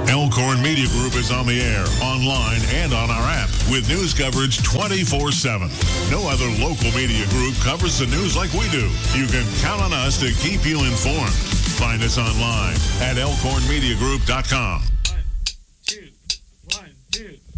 Elkhorn Media Group is on the air, online, and on our app with news coverage 24/7. No other local media group covers the news like we do. You can count on us to keep you informed. Find us online at elkhornmediagroup.com. 1, 2, 1, 2.